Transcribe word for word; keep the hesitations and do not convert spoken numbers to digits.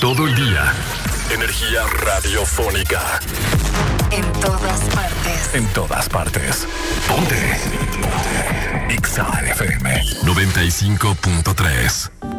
todo el día. Energía radiofónica. En todas partes. En todas partes. Ponte. Ponte. Exa F M noventa y cinco punto tres.